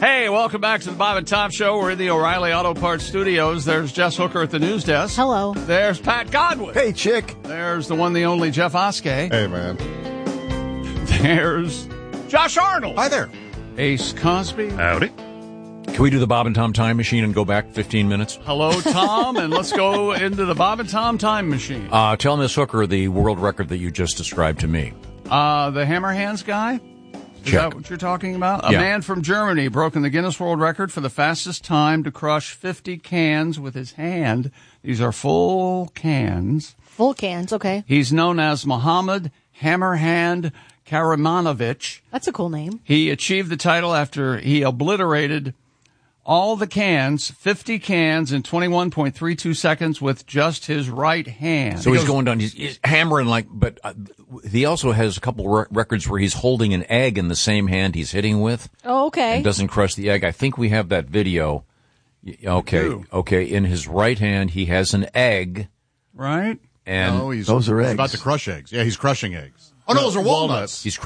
Hey, welcome back to the Bob and Tom Show. We're in the O'Reilly Auto Parts Studios. There's Jess Hooker at the news desk. Hello. There's Pat Godwin. Hey, chick. There's the one, the only Jeff Oskey. Hey, man. There's Josh Arnold. Hi there. Ace Cosby. Howdy. Can we do the Bob and Tom time machine and go back 15 minutes? Hello, Tom, and let's go into the Bob and Tom time machine. Tell Miss Hooker the world record that you just described to me. The Hammer Hands guy? Is Check. that what you're talking about? A Yeah. man from Germany broken the Guinness World Record for the fastest time to crush 50 cans with his hand. These are full cans. Full cans, okay. He's known as Mohammed Hammerhand Karamanowicz. That's a cool name. He achieved the title after he obliterated all the cans, 50 cans, in 21.32 seconds with just his right hand. So he's going down, he's hammering but he also has a couple records where he's holding an egg in the same hand he's hitting with. Oh, okay. And doesn't crush the egg. I think we have that video. Okay. In his right hand, he has an egg. Right? And Those are eggs. About to crush eggs. Yeah, he's crushing eggs. Oh, no, those are walnuts. He's